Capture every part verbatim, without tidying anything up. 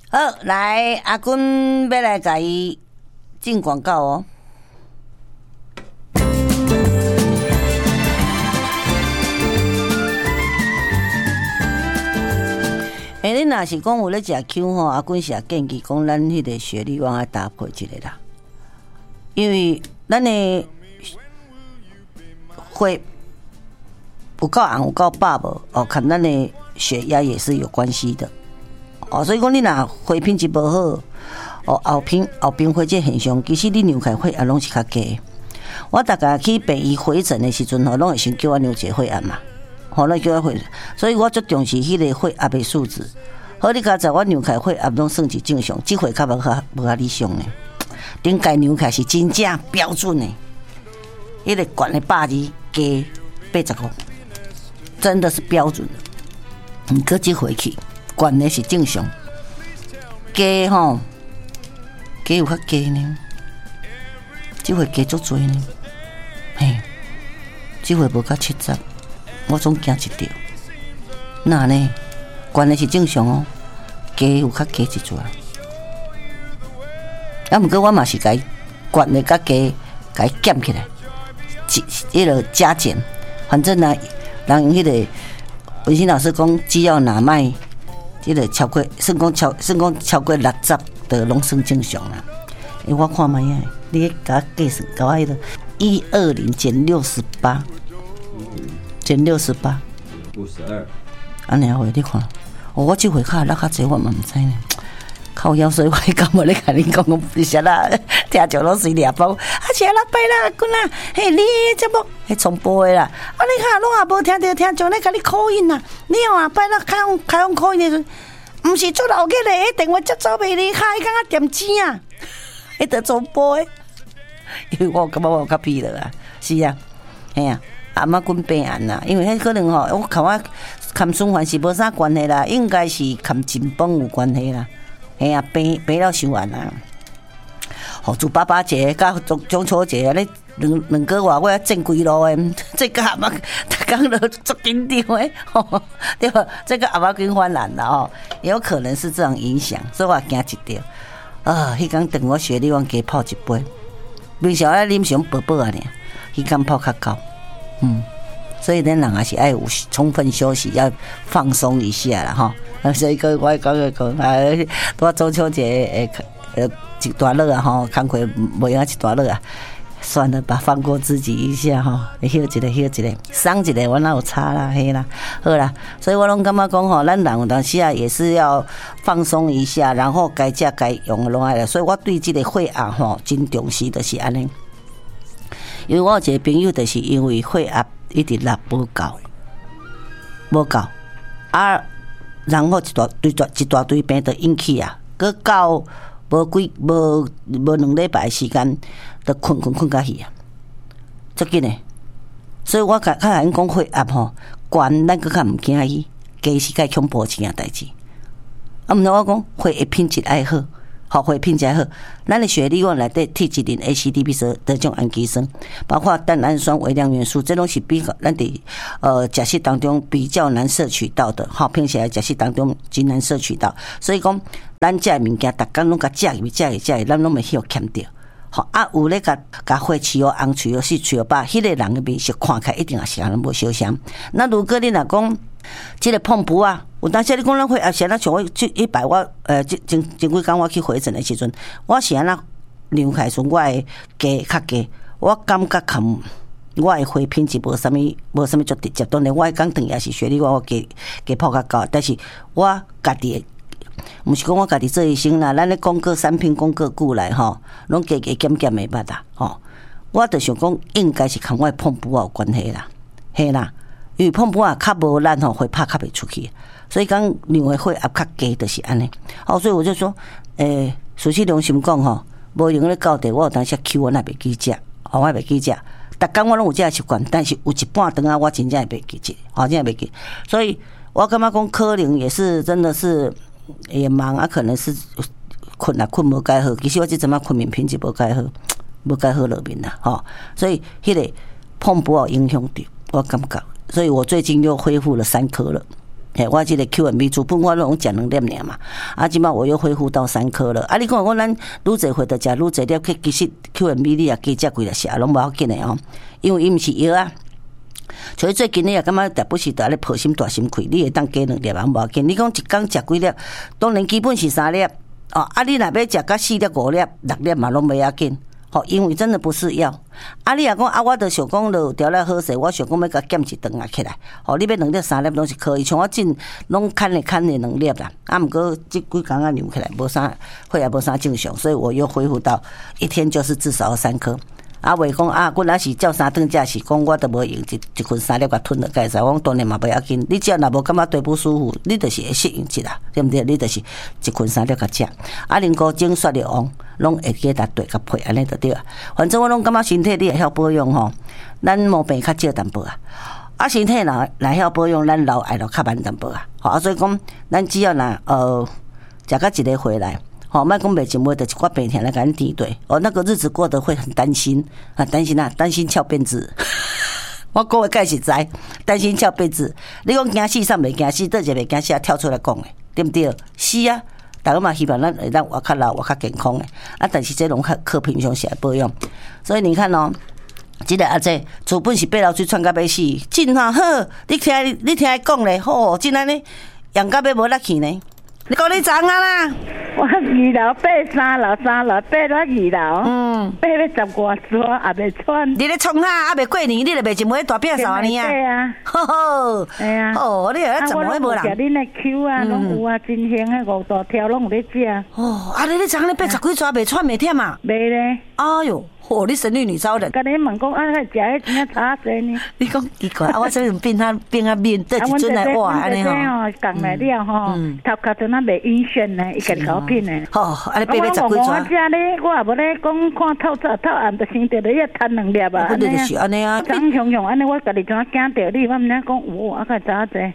好，来阿君要来甲伊进广告哦。诶、欸，你若是讲有咧食 Q 吼，阿君是也建议讲咱迄个雪莉往爱搭配一个啦，因为咱的血有够红有够饱无哦，看咱的血压也是有关系的。哦，所以讲你若血品质无好，哦后边后边会这现象，其实你牛开血压拢是较低。我大概去病院回诊的时阵吼，拢会先叫我量一下血压嘛，吼，咱叫我血，所以我最重视迄个血压的数字。好，你刚才我量开血压拢算是正常，这回较无较无较理想呢。顶届量开是真正标准的，迄个悬的百二加八十五，真的是标准的。毋过这回去。悬的是正常，加吼加有较加呢，这回加足多呢，嘿，这回无到七十，我总惊一条。那呢，悬的是正常哦，加有较加一撮。啊，毋过我嘛是甲伊悬的甲加甲伊减起来，迄个加减，反正呢，人迄个文心老师讲，只要拿麦。这个超过，算讲超，算讲超过六十的拢算正常啦。诶，我看卖呀，你甲我计算，甲我迄个一二零减六十八，减六十八， 五十二。 安尼回你看，哦，我这回卡落较济，我嘛毋知呢。靠腰，所以我感觉咧，甲你讲讲不是啦，听着拢随掠包。啊，是啊，拜啦，君啊，嘿，你节目迄重播的啦。啊，你看，拢也无听着，听着咧，甲你call in啦。你啊，拜啦，开放开放call in的时阵，毋是做老嘅咧，电话接走袂离开，敢若点钱啊？迄得重播的，因为我感觉我有较疲劳啊。是啊，嘿啊，阿妈滚病案啦，因为迄可能吼，我看我看循环是无啥关系啦，应该是看紧绷有关系啦。嘿啊，病病了伤完啊！吼，祝爸爸节甲中中秋节，你两两个月我要正规路诶，这个阿妈逐工都足紧张诶，吼，对吧？这个阿妈跟翻烂了哦，也有可能是这种影响，所以我惊一条啊！迄天等我雪莉往加泡一杯，平常爱啉上薄薄啊呢，迄天泡较高，嗯。所以咱人也是爱有充分休息，要放松一下啦哈。所以个我讲个讲，啊，我中秋节诶，呃，一大乐啊哈，工课无用一大乐啊，算了吧，放过自己一下哈，休一个休一个，伤一个我哪有差啦，嘿啦，好啦。所以我拢感觉讲吼，咱人有当时啊也是要放松一下，然后该食该用的拢爱了。所以我对这个血压吼真重视，就是安尼。因为我有一个朋友，就是因为血压一直落无够，无够啊，然后一大堆一大堆病就引起啊，佮到无几无无两礼拜时间，就困困困到去啊，足紧诶。所以我较较因讲血压吼，悬咱佮较毋惊伊，加是较恐怖一件代志。啊，毋通我讲血的品质爱好。好，血品质好，咱的血里面内底铁、质、磷、A C D、B 十二多种氨基酸，包括蛋氨酸、微量元素，这拢是比咱的呃食食当中比较难摄取到的。好，平时来食食当中真难摄取到，所以讲咱食的物件，逐工拢甲食入食入食入，咱拢袂晓欠着。好啊，有咧甲甲血饲哦、红饲哦、细饲哦，把迄个人的面色看起来一定也是安尼无相像。那如果你若讲，这个碰不啊，有当时你讲咱血压是安怎像我去一百我呃前前前几工我去回诊的时阵，我是安怎量开时我会加较加，我感觉较我的血品质无啥物无啥物足直接，当然我迄讲等也是血里我我加加泡较高，但是我家己的。毋是讲我家己做医生啦，咱咧广告产品广告久来吼，拢加加减减袂捌啦吼。我就想讲，应该是跟我的碰不有关系啦，嘿啦。因为碰不啊较无力吼，会拍较袂出去，所以讲量的血压较低，就是安尼。哦，所以我就说，诶、欸，事实良心讲吼，无用咧教地，我有当时 Q 我也袂记食，哦，我也袂记食。逐工我拢有这个习惯，但是有一半顿啊，我真正会袂记食，哦，真正袂记。所以我感觉讲可能也是真的是也忙啊，可能是困啊困无介好。其实我即阵仔困眠品质无介好，无介好落面啦，吼。所以迄个碰不有影响到，我感觉。所以我最近又恢复了三颗了， 嘿，我这个 Q M B 主本我拢食两粒尔嘛，啊，即摆我又恢复到三颗了。啊，你看我咱愈侪回的食愈侪粒，其实 Q M B 你也加食几粒食，拢无要紧的哦，因为伊毋是药啊。所以最近你也感觉特不是在咧抱心大心亏，你会当加两粒啊，无要紧。你讲一工食几粒，当然基本是三粒哦。啊，你若要食到四粒、五粒、六粒嘛，拢袂要紧。吼，因为真的不是药。啊，你若讲啊，我著想讲落调了好势，我想讲要甲减一顿啊起来。吼，你要两粒、三粒拢是可以，像我进拢砍咧砍咧两粒啦。啊，毋过即几工啊扭起来，无啥血也无啥正常，所以我又恢复到一天就是至少三颗。啊，袂讲啊，阮若是照三顿食，是讲我都无用一一捆三粒甲吞落介绍，我讲当然嘛袂要紧。你只要若无感觉对不舒服，你就是会适应一啦，对毋对？你就是一捆三粒甲食，啊，啉高精雪的王，拢会记搭对甲配，安尼就对啊。反正我拢感觉身体你会晓保养吼，咱毛病较少淡薄啊。啊，身体若若晓保养，咱老爱就较慢淡薄啊。好啊，所以讲，咱只要若呃食到一个回来。好，莫讲袂进步的，一寡病痛来甲咱敌对。哦，那个日子过得会很担心啊，担心啊，担心翘辫子。我讲的介实在，担心翘辫子。你讲惊死，啥袂惊死？倒一个袂惊死，跳出来讲的，对不对？是啊，大家嘛希望咱会当活较老、活较健康的。啊，但是这拢靠靠平常时来保养。所以你看哦，这个阿姐主本是八流水喘到要死，真哈好。你听你听伊讲咧，吼，真安尼养到要无力气呢。你讲你怎啊啦？ 我二楼八三楼三楼八到二楼，嗯，八要十外岁也袂喘。 你咧创啥？还袂过年，你就袂一枚大饼啥呢啊？ 对啊， 吼吼， 哎呀， 哦，你还怎么会无人？ 食恁的 Q 啊，拢有啊，真香的五大条拢有咧食。 哦，啊，你咧怎咧八十几岁袂喘袂忝啊？ 袂咧。 哎哟，哦，你神女女超人。 甲你问讲，啊，食迄真正差济呢？ 你讲奇怪，啊，我这边变啊变啊面，得一阵来哇，安尼吼。 哦，讲来了吼，头壳阵啊袂晕眩呢，伊个搞片呢。 吼，啊，你八百十几岁。 我食咧，我也无咧讲看透早透暗，就生着你啊，趁两粒啊。 不对，就是安尼啊。 张雄雄安尼，我家己怎啊惊着你，我毋知讲有，啊，较早济。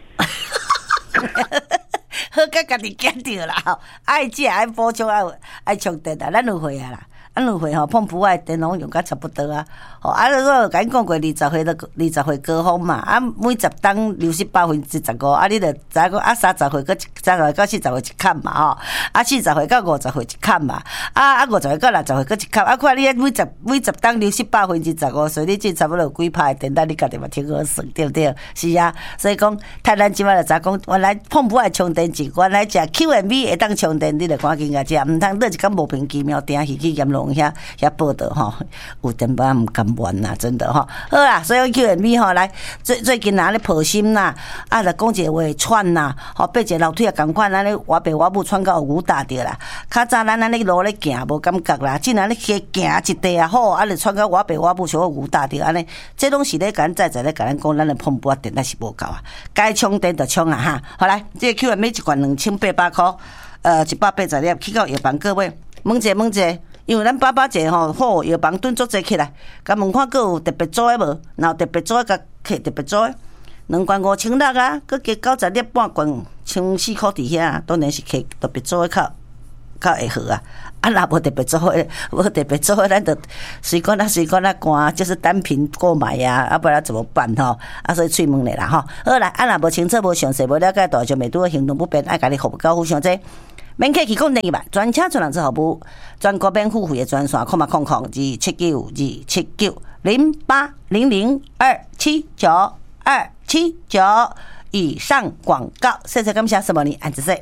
好甲家己惊着啦，爱食爱补充爱爱充电啊，咱有会啊啦。咱两岁吼，碰不爱电拢用甲差不多啊。吼，啊，我甲你讲过，二十岁到二十岁高峰嘛，啊，每十当六十八分之十五，啊，你着知讲啊，三十岁到三十岁到四十岁一坎嘛，吼，啊，四十岁到五十岁一坎嘛，啊，啊，五十岁到六十岁搁一坎，啊，看你每十每十当六十八分之十五，所以你这差不多几拍电单，你家己嘛挺好算，对不对？是啊，所以讲，太咱即摆就知讲，原来碰不爱充电器，原来食 Q M B 会当充电，你着赶紧甲食，毋通倒一工无凭奇妙定去去验落。遐遐报道吼，有点半唔甘愿呐，真的吼。好啦，所以 Q M B 吼来最最近哪咧抱心呐，啊，就讲一个话喘呐，吼，爬一个楼梯也共款，安尼我爸我母喘到有牛打着啦。较早咱安尼路咧行无感觉啦，竟然咧行一地啊好，啊，就喘到我爸我母像我牛打着安尼，这拢是咧甲咱在在咧甲咱讲，咱的碰波电那是无够啊，该充电就充啊哈。好来，这个 Q M B 一罐两千八百块，呃，一百八十粒，去到药房各位，问者问者。因为咱爸爸者吼，好药房蹲足济起来，甲问看，佫有特别做诶无？然后特别做诶，甲摕特别做诶，两罐五千六啊，佫加九十粒半罐，千四块伫遐，当然是摕特别做诶较较会好啊。啊，若无特别做诶，无特别做诶，咱就随管啊随管啊干，就是单凭购买呀，啊，不然怎么办吼？啊，所以喙问咧啦吼。好啦，啊，若无清楚、无详细、无了解，大就未拄行动不便，爱甲你服务交互上济。免客气，讲第二万，专车专人之服务，全国免付费的专线，空嘛空空二七九二七九零八零零二七九二七九以上广告，谢谢感谢什么呢？安子说，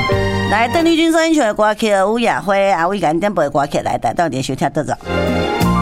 来邓丽君收音权的歌曲，吴雅辉阿伟赶点播的歌曲来，带到点收听得着。